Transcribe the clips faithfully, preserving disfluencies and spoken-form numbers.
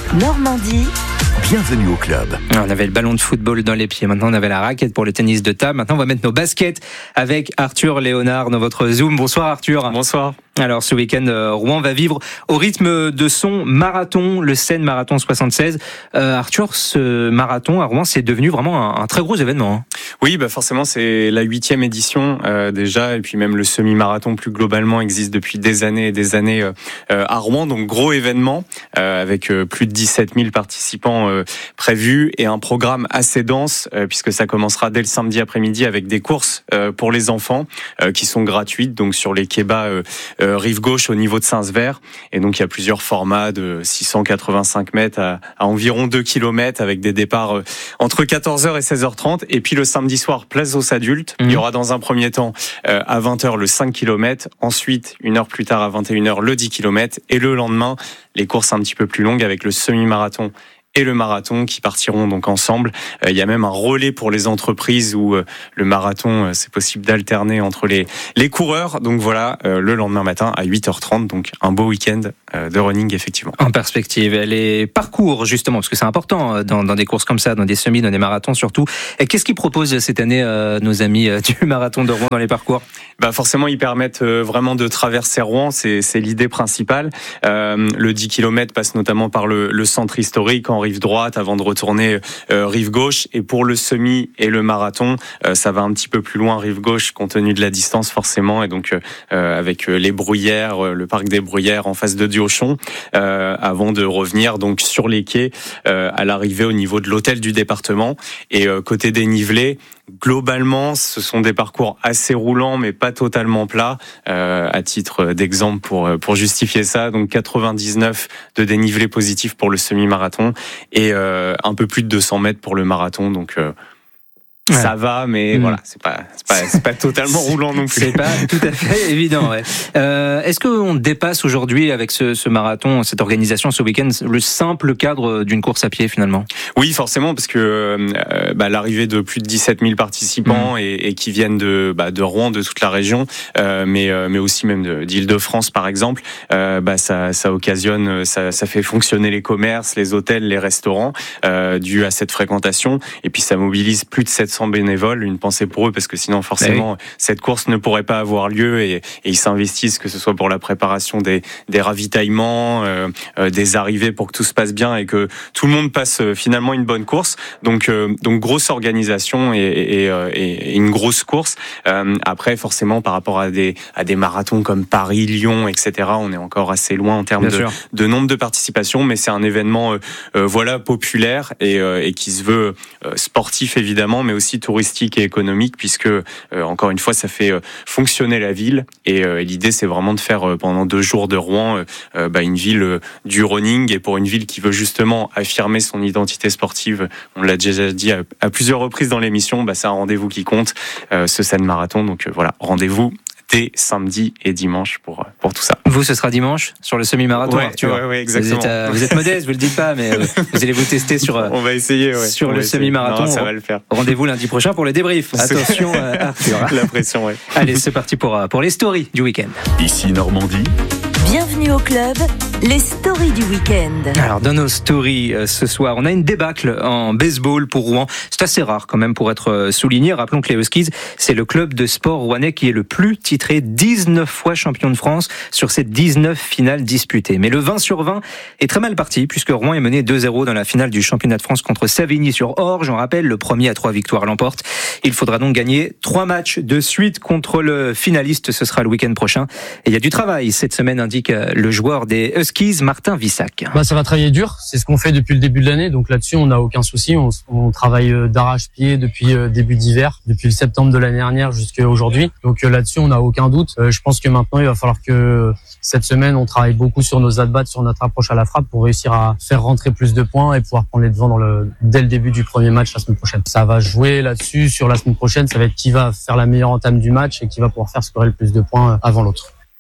Normandie. Bienvenue au club. On avait le ballon de football dans les pieds, maintenant on avait la raquette pour le tennis de table, maintenant on va mettre nos baskets avec Arthur Léonard dans votre Zoom. Bonsoir Arthur. Bonsoir. Alors ce week-end, Rouen va vivre au rythme de son marathon, le Seine Marathon soixante-seize. Euh, Arthur, ce marathon à Rouen, c'est devenu vraiment un, un très gros événement. Hein. Oui, bah forcément c'est la huitième édition euh, déjà, et puis même le semi-marathon plus globalement existe depuis des années et des années euh, à Rouen, donc gros événement euh, avec euh, plus de dix-sept mille participants euh, prévus et un programme assez dense euh, puisque ça commencera dès le samedi après-midi avec des courses euh, pour les enfants euh, qui sont gratuites, donc sur les quais bas euh, euh, rive gauche au niveau de Saint-Sever, et donc il y a plusieurs formats de six cent quatre-vingt-cinq mètres à, à environ deux kilomètres avec des départs euh, entre quatorze heures et seize heures trente, et puis le samedi soir place aux adultes, mmh. il y aura dans un premier temps euh, à vingt heures le cinq kilomètres, ensuite une heure plus tard à vingt et une heures le dix kilomètres, et le lendemain les courses un petit peu plus longues avec le semi-marathon et le marathon qui partiront donc ensemble. Euh, il y a même un relais pour les entreprises où euh, le marathon, euh, c'est possible d'alterner entre les, les coureurs. Donc voilà, euh, le lendemain matin à huit heures trente, donc un beau week-end euh, de running effectivement. En perspective, les parcours justement, parce que c'est important dans, dans des courses comme ça, dans des semis, dans des marathons surtout. Et qu'est-ce qu'ils proposent cette année euh, nos amis euh, du marathon de Rouen dans les parcours ? Bah forcément, ils permettent euh, vraiment de traverser Rouen, c'est, c'est l'idée principale. Euh, le dix kilomètres passe notamment par le, le centre historique en rive droite avant de retourner euh, rive gauche, et pour le semi et le marathon euh, ça va un petit peu plus loin rive gauche compte tenu de la distance forcément, et donc euh, avec les Bruyères, euh, le parc des Bruyères en face de Diochon, euh, avant de revenir donc sur les quais euh, à l'arrivée au niveau de l'hôtel du département. Et euh, côté dénivelé, globalement, ce sont des parcours assez roulants, mais pas totalement plats. Euh, à titre d'exemple, pour pour justifier ça, donc quatre-vingt-dix-neuf de dénivelé positif pour le semi-marathon et euh, un peu plus de deux cents mètres pour le marathon. Donc euh, ouais. ça va, mais mmh. voilà, c'est pas c'est pas c'est pas totalement roulant non plus. C'est pas tout à fait évident. Ouais. Euh, est-ce qu'on dépasse aujourd'hui avec ce, ce marathon, cette organisation, ce week-end, le simple cadre d'une course à pied finalement ? Oui, forcément, parce que euh, bah, l'arrivée de plus de dix-sept mille participants mmh. et, et qui viennent de bah, de Rouen, de toute la région, euh, mais euh, mais aussi même de, d'Île-de-France par exemple, euh, bah ça ça occasionne, ça ça fait fonctionner les commerces, les hôtels, les restaurants, euh, dû à cette fréquentation, et puis ça mobilise plus de sept cents bénévoles. Une pensée pour eux, parce que sinon forcément oui. cette course ne pourrait pas avoir lieu, et, et ils s'investissent, que ce soit pour la préparation des des ravitaillements, euh, euh, des arrivées, pour que tout se passe bien et que tout le monde passe euh, finalement une bonne course. Donc euh, donc grosse organisation et, et, et, et une grosse course. Euh, après forcément par rapport à des à des marathons comme Paris, Lyon, et cetera, on est encore assez loin en termes de, de nombre de participations, mais c'est un événement euh, euh, voilà populaire et, euh, et qui se veut euh, sportif évidemment, mais aussi touristique et économique, puisque euh, encore une fois ça fait euh, fonctionner la ville, et, euh, et l'idée c'est vraiment de faire euh, pendant deux jours de Rouen euh, bah, une ville euh, du running, et pour une ville qui veut justement affirmer son identité sportive, on l'a déjà dit à, à plusieurs reprises dans l'émission, bah, c'est un rendez-vous qui compte, euh, ce Seine Marathon, donc euh, voilà, rendez-vous dès samedi et dimanche pour pour tout ça. Vous, ce sera dimanche sur le semi-marathon, ouais, Arthur. Ouais, ouais, exactement. Vous êtes, euh, vous êtes modeste, vous le dites pas, mais euh, vous allez vous tester sur. Euh, on va essayer, ouais. Sur on le semi-marathon. Non, ça va le faire. Rendez-vous lundi prochain pour les débriefs. Attention, euh, Arthur. La pression, ouais. Allez, c'est parti pour pour les stories du week-end. Ici Normandie. Bienvenue au club, les stories du week-end. Alors dans nos stories euh, ce soir, on a une débâcle en baseball pour Rouen. C'est assez rare quand même pour être souligné. Rappelons que les Huskies, c'est le club de sport rouennais qui est le plus titré, dix-neuf fois champion de France sur ces dix-neuf finales disputées. Mais le vingt sur vingt est très mal parti, puisque Rouen est mené deux zéro dans la finale du championnat de France contre Savigny-sur-Orge. On rappelle, le premier à trois victoires l'emporte. Il faudra donc gagner trois matchs de suite contre le finaliste. Ce sera le week-end prochain. Et il y a du travail cette semaine, indique le joueur des Huskies, Martin Vissac. Bah, ça va travailler dur, c'est ce qu'on fait depuis le début de l'année, donc là-dessus on n'a aucun souci, on, on travaille d'arrache-pied depuis euh, début d'hiver, depuis le septembre de l'année dernière jusqu'à aujourd'hui, donc euh, là-dessus on n'a aucun doute. Euh, je pense que maintenant il va falloir que cette semaine on travaille beaucoup sur nos at-bats, sur notre approche à la frappe pour réussir à faire rentrer plus de points et pouvoir prendre les devants dans le, dès le début du premier match la semaine prochaine. Ça va jouer là-dessus, sur la semaine prochaine, ça va être qui va faire la meilleure entame du match et qui va pouvoir faire scorer le plus de points avant l'autre.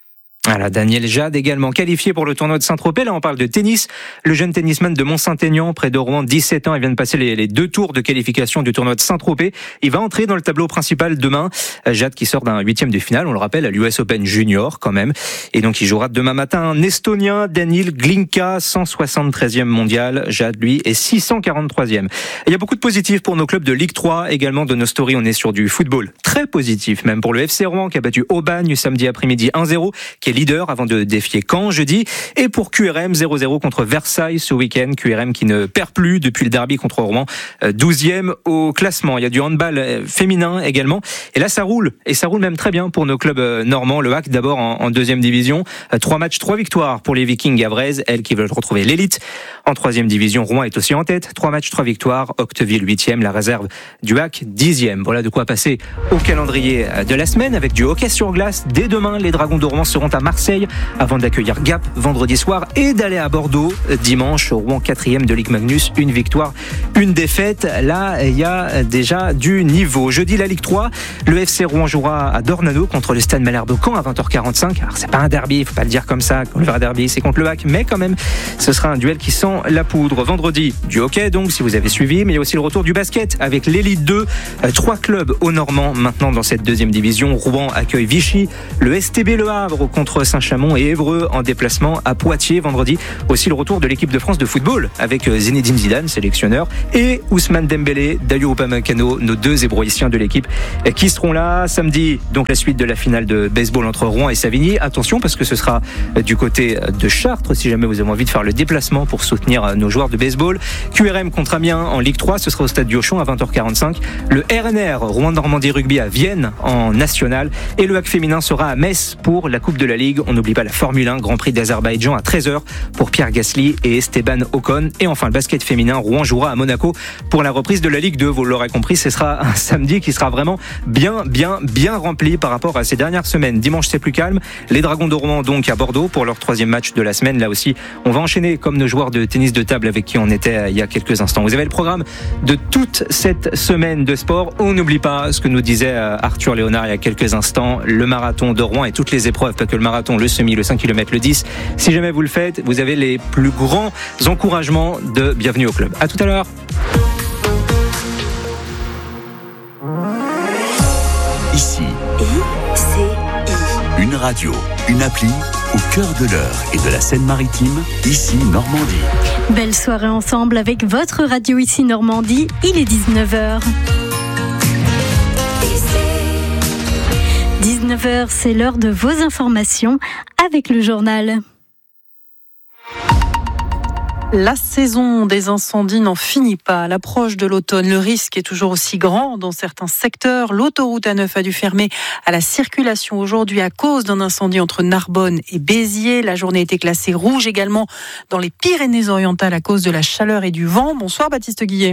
Voilà, Daniel Jade également qualifié pour le tournoi de Saint-Tropez. Là, on parle de tennis. Le jeune tennisman de Mont-Saint-Aignan, près de Rouen, dix-sept ans, il vient de passer les, les deux tours de qualification du tournoi de Saint-Tropez. Il va entrer dans le tableau principal demain. Jade qui sort d'un huitième de finale, on le rappelle, à l'U S Open Junior quand même. Et donc, il jouera demain matin un Estonien, Daniil Glinka, cent soixante-treizième mondial. Jade, lui, est six cent quarante-troisième. Il y a beaucoup de positifs pour nos clubs de Ligue trois. Également, de nos stories, on est sur du football. Très positif, même pour le F C Rouen, qui a battu Aubagne samedi après-midi un zéro, qui est leader avant de défier Caen jeudi. Et pour Q R M, zéro zéro contre Versailles ce week-end. Q R M qui ne perd plus depuis le derby contre Rouen, douzième au classement. Il y a du handball féminin également. Et là, ça roule. Et ça roule même très bien pour nos clubs normands. Le H A C d'abord en, en deuxième division. Trois matchs, trois victoires pour les Vikings Gavraises, elles qui veulent retrouver l'élite. En troisième division, Rouen est aussi en tête. Trois matchs, trois victoires. Octeville huitième, la réserve du H A C dixième. Voilà de quoi passer au calendrier de la semaine avec du hockey sur glace. Dès demain, les Dragons de Rouen seront à Marseille avant d'accueillir Gap vendredi soir et d'aller à Bordeaux dimanche. Rouen quatrième de Ligue Magnus, une victoire, une défaite. Là, il y a déjà du niveau. Jeudi, la Ligue trois, le F C Rouen jouera à Dornano contre le Stade Malherbe Caen à vingt heures quarante-cinq. Alors, c'est pas un derby, il faut pas le dire comme ça. Le vrai derby, c'est contre le H A C, mais quand même, ce sera un duel qui sent la poudre. Vendredi, du hockey, donc, si vous avez suivi, mais il y a aussi le retour du basket avec l'élite deux. Trois clubs au Normand maintenant dans cette deuxième division. Rouen accueille Vichy, le S T B Le Havre contre Saint-Chamond et Évreux en déplacement à Poitiers. Vendredi, aussi le retour de l'équipe de France de football avec Zinedine Zidane, sélectionneur, et Ousmane Dembélé, Dayo Upamecano, nos deux hébroïciens de l'équipe qui seront là. Samedi, donc la suite de la finale de baseball entre Rouen et Savigny. Attention parce que ce sera du côté de Chartres si jamais vous avez envie de faire le déplacement pour soutenir nos joueurs de baseball. Q R M contre Amiens en Ligue trois, ce sera au stade du Auchan à vingt heures quarante-cinq. Le R N R, Rouen Normandie Rugby à Vienne en national, et le H A C féminin sera à Metz pour la Coupe de la Ligue. On n'oublie pas la Formule un, Grand Prix d'Azerbaïdjan à treize heures pour Pierre Gasly et Esteban Ocon. Et enfin le basket féminin, Rouen jouera à Monaco pour la reprise de la Ligue deux. Vous l'aurez compris, ce sera un samedi qui sera vraiment bien, bien, bien rempli par rapport à ces dernières semaines. Dimanche, c'est plus calme. Les Dragons de Rouen donc à Bordeaux pour leur troisième match de la semaine. Là aussi, on va enchaîner comme nos joueurs de tennis de table avec qui on était il y a quelques instants. Vous avez le programme de toute cette semaine de sport. On n'oublie pas ce que nous disait Arthur Léonard il y a quelques instants, le marathon de Rouen et toutes les épreuves, pas que le marathon, le semi, le cinq kilomètres, le dix. Si jamais vous le faites, vous avez les plus grands encouragements de bienvenue au club. À tout à l'heure. Ici, I C I. une radio, une appli au cœur de l'Eure et de la Seine-Maritime, ici Normandie. Belle soirée ensemble avec votre radio ici Normandie, il est dix-neuf heures. dix-neuf heures, c'est l'heure de vos informations avec le journal. La saison des incendies n'en finit pas. À l'approche de l'automne, le risque est toujours aussi grand dans certains secteurs. L'autoroute A neuf a dû fermer à la circulation aujourd'hui à cause d'un incendie entre Narbonne et Béziers. La journée était classée rouge également dans les Pyrénées-Orientales à cause de la chaleur et du vent. Bonsoir Baptiste Guillet.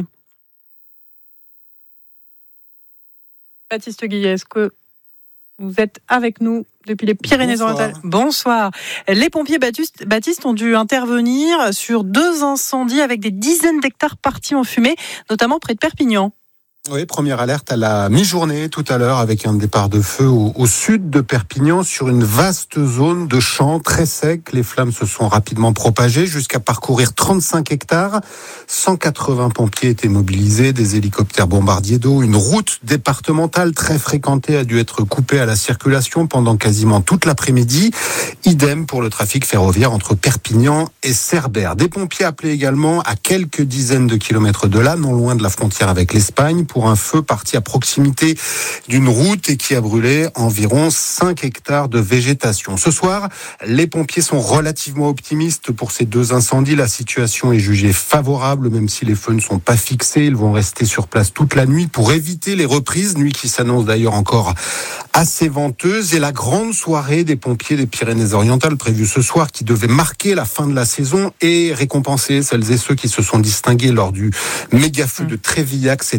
Baptiste Guillet, est-ce que vous êtes avec nous depuis les Pyrénées-Orientales? Bonsoir. Les pompiers Baptiste, Baptiste ont dû intervenir sur deux incendies avec des dizaines d'hectares partis en fumée, notamment près de Perpignan. Oui, première alerte à la mi-journée tout à l'heure avec un départ de feu au, au sud de Perpignan sur une vaste zone de champs très sec. Les flammes se sont rapidement propagées jusqu'à parcourir trente-cinq hectares. cent quatre-vingts pompiers étaient mobilisés, des hélicoptères bombardiers d'eau. Une route départementale très fréquentée a dû être coupée à la circulation pendant quasiment toute l'après-midi. Idem pour le trafic ferroviaire entre Perpignan et Cerbère. Des pompiers appelés également à quelques dizaines de kilomètres de là, non loin de la frontière avec l'Espagne, pour un feu parti à proximité d'une route et qui a brûlé environ cinq hectares de végétation. Ce soir, les pompiers sont relativement optimistes pour ces deux incendies. La situation est jugée favorable, même si les feux ne sont pas fixés. Ils vont rester sur place toute la nuit pour éviter les reprises, nuit qui s'annonce d'ailleurs encore assez venteuse. Et la grande soirée des pompiers des Pyrénées-Orientales prévue ce soir, qui devait marquer la fin de la saison et récompenser celles et ceux qui se sont distingués lors du méga feu de Trévillac cet été,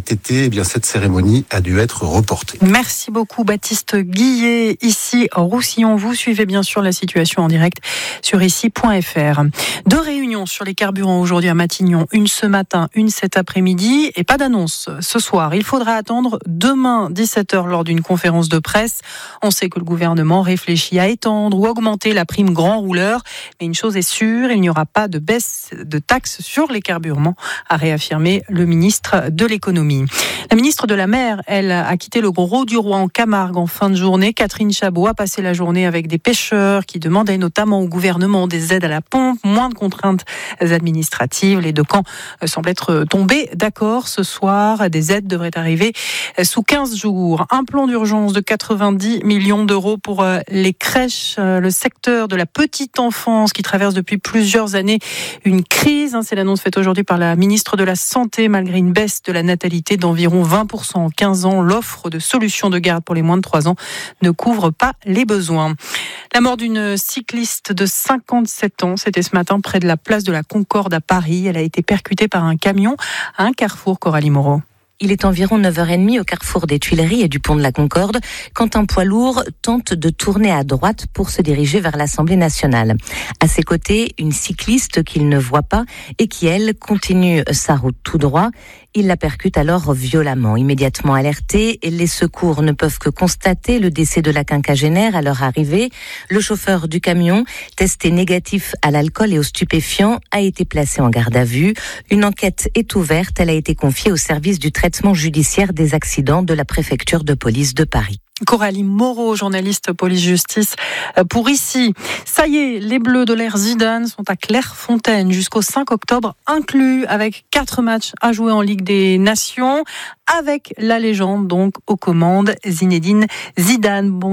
eh bien, cette cérémonie a dû être reportée. Merci beaucoup Baptiste Guillet, ici Roussillon. Vous suivez bien sûr la situation en direct sur ici point f r. Deux réunions sur les carburants aujourd'hui à Matignon, une ce matin, une cet après-midi, et pas d'annonce ce soir. Il faudra attendre demain dix-sept heures lors d'une conférence de presse. On sait que le gouvernement réfléchit à étendre ou augmenter la prime grand rouleur, mais une chose est sûre, il n'y aura pas de baisse de taxes sur les carburants, a réaffirmé le ministre de l'économie. La ministre de la Mer, elle, a quitté le Gros du Roi en Camargue en fin de journée. Catherine Chabot a passé la journée avec des pêcheurs qui demandaient notamment au gouvernement des aides à la pompe, moins de contraintes administratives. Les deux camps semblent être tombés d'accord ce soir. Des aides devraient arriver sous quinze jours. Un plan d'urgence de quatre-vingt-dix millions d'euros pour les crèches, le secteur de la petite enfance qui traverse depuis plusieurs années une crise. C'est l'annonce faite aujourd'hui par la ministre de la Santé. Malgré une baisse de la natalité d'environ vingt pour cent en quinze ans, l'offre de solutions de garde pour les moins de trois ans ne couvre pas les besoins. La mort d'une cycliste de cinquante-sept ans, c'était ce matin près de la place de la Concorde à Paris. Elle a été percutée par un camion à un carrefour, Coralie Moreau. Il est environ neuf heures trente au carrefour des Tuileries et du pont de la Concorde quand un poids lourd tente de tourner à droite pour se diriger vers l'Assemblée nationale. À ses côtés, une cycliste qu'il ne voit pas et qui, elle, continue sa route tout droit. Il la percute alors violemment. Immédiatement alerté, les secours ne peuvent que constater le décès de la quinquagénaire à leur arrivée. Le chauffeur du camion, testé négatif à l'alcool et aux stupéfiants, a été placé en garde à vue. Une enquête est ouverte. Elle a été confiée au service du traitement judiciaire des accidents de la préfecture de police de Paris. Coralie Moreau, journaliste police-justice pour ici. Ça y est, les Bleus de l'ère Zidane sont à Clairefontaine jusqu'au cinq octobre inclus, avec quatre matchs à jouer en Ligue des Nations, avec la légende donc aux commandes, Zinedine Zidane. Bon